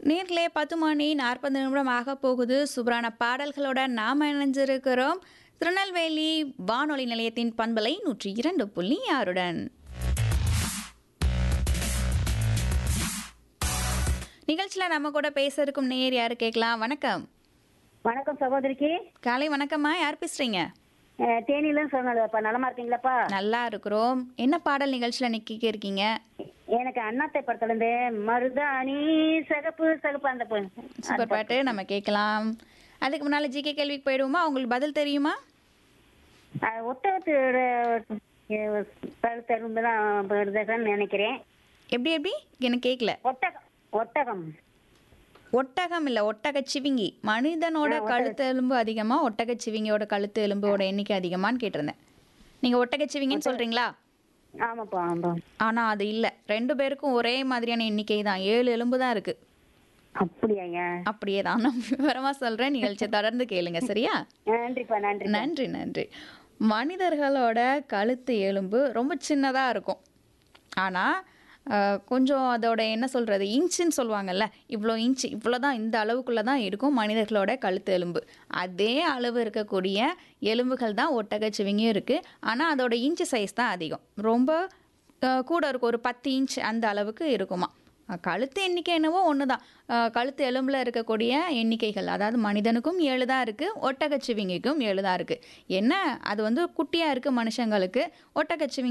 நேர்களே 10 மணி 40 நிமிடம் ஆக போகுது. சூப்பரான பாடல்களோட நாம இணைஞ்சிருக்கிறோம். திருநெல்வேலி வானொலி நிலையத்தின் பண்பலை 102.6 நிகழ்ச்சியில் நம்ம கூட பேச இருக்கும் நேயர் யாரு கேட்கலாம்? வணக்கம். வணக்கம் சகோதரிக்கு. காலை வணக்கம்மா. யார் பேசுறீங்க? தேனியில சொன்னதுப்பா. நலமா இருக்கீங்களாப்பா? நல்லா இருக்கிறோம். என்ன பாடல் நிகழ்ச்சியில் நிக்க இருக்கீங்க? எனக்கு அண்ணாத்தை படத்துல இருந்து மருதாணி சகப்பு சகப்பு அந்த சூப்பர் பாட்டு நம்ம கேட்கலாம். அதுக்கு முன்னால ஜிகே கேள்விக்கு போயிடுவோமா? உங்களுக்கு பதில் தெரியுமா? ஒட்டகத்தோட கழுத்தரும்பு தான் நினைக்கிறேன். எப்படி எப்படி எனக்கு கேட்கல. ஒட்டகம் ஒட்டகம் இல்ல, ஒட்டக சிவிங்கி. மனிதனோட கழுத்து எலும்பு அதிகமா, ஒட்டக சிவிங்கியோட கழுத்து எலும்போட எண்ணிக்கை அதிகமான்னு கேட்டிருந்தேன். நீங்க ஒட்டக சிவிங்கின்னு சொல்றீங்களா? ஆமாப்பா ஆமா. ஆனா அது இல்ல, 2 பேருக்கும் ஒரே மாதிரியான எண்ணிக்கை தான். 7 எலும்பு தான் இருக்கு. அப்படியாங்க? அப்படியே தான். நான் விவரமா சொல்றேன், நிகழ்ச்சியை தொடர்ந்து கேளுங்க. சரியா? நன்றிப்பா. நன்றி நன்றி நன்றி. மனிதர்களோட கழுத்து எலும்பு ரொம்ப சின்னதா இருக்கும். ஆனா கொஞ்சம் அதோட என்ன சொல்கிறது, இன்ச்சுன்னு சொல்லுவாங்கல்ல, இவ்வளோ இன்ச்சு, இவ்வளோ தான், இந்த அளவுக்குள்ளே தான் இருக்கும் மனிதர்களோட கழுத்து எலும்பு. அதே அளவு இருக்கக்கூடிய எலும்புகள் தான் ஒட்டகச்சிவிங்கியும் இருக்குது. ஆனால் அதோட இன்ச்சு சைஸ் தான் அதிகம், ரொம்ப கூட இருக்கும். ஒரு 10 இன்ச் அந்த அளவுக்கு இருக்குமா. கழுத்து எண்ணிக்கை என்னவோ ஒன்று தான். கழுத்து எலும்பில் இருக்கக்கூடிய எண்ணிக்கைகள், அதாவது மனிதனுக்கும் 7 தான் இருக்குது, ஒட்டகச்சிவிங்கிக்கும் 7 தான் இருக்குது. என்ன அது வந்து குட்டியாக இருக்குது மனுஷங்களுக்கு, ஒட்டகச்சிவிங்கி